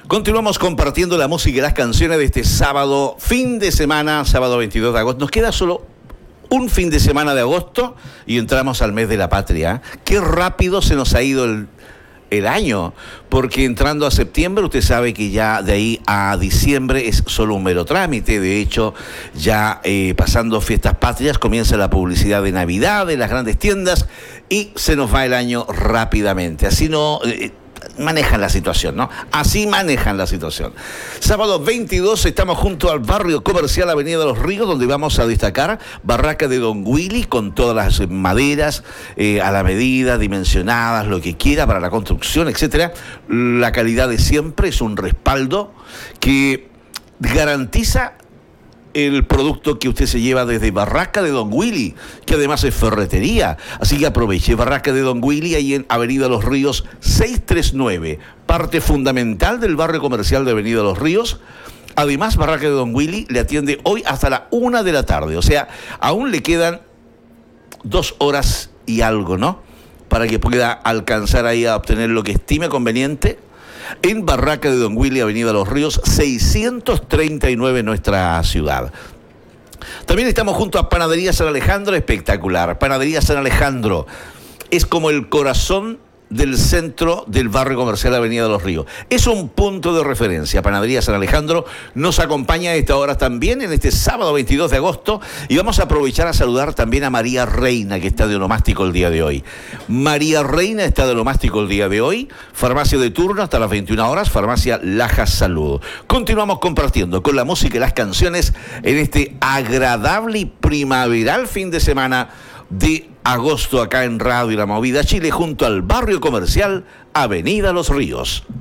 Continuamos compartiendo la música y las canciones de este sábado, fin de semana, sábado 22 de agosto. Nos queda solo un fin de semana de agosto y entramos al mes de la patria. Qué rápido se nos ha ido el año, porque entrando a septiembre, usted sabe que ya de ahí a diciembre es solo un mero trámite. De hecho, ya pasando fiestas patrias, comienza la publicidad de Navidad, de las grandes tiendas, y se nos va el año rápidamente. Así no... manejan la situación, ¿no? Así manejan la situación. Sábado 22 estamos junto al barrio comercial Avenida de los Ríos, donde vamos a destacar Barraca de Don Willy, con todas las maderas a la medida, dimensionadas, lo que quiera para la construcción, etcétera. La calidad de siempre es un respaldo que garantiza el producto que usted se lleva desde Barraca de Don Willy, que además es ferretería. Así que aproveche Barraca de Don Willy, ahí en Avenida Los Ríos 639, parte fundamental del barrio comercial de Avenida Los Ríos. Además, Barraca de Don Willy le atiende hoy hasta la 1 de la tarde. O sea, aún le quedan 2 horas y algo, ¿no? Para que pueda alcanzar ahí a obtener lo que estime conveniente en Barraca de Don Willy, Avenida Los Ríos 639 en nuestra ciudad. También estamos junto a Panadería San Alejandro, espectacular. Panadería San Alejandro es como el corazón del centro del barrio comercial Avenida de los Ríos. Es un punto de referencia. Panadería San Alejandro nos acompaña a esta hora también en este sábado 22 de agosto, y vamos a aprovechar a saludar también a María Reina, que está de onomástico el día de hoy. María Reina está de onomástico el día de hoy. Farmacia de turno hasta las 21 horas, Farmacia Lajas Salud. Continuamos compartiendo con la música y las canciones en este agradable y primaveral fin de semana de agosto acá en Radio La Movida Chile, junto al barrio comercial Avenida Los Ríos.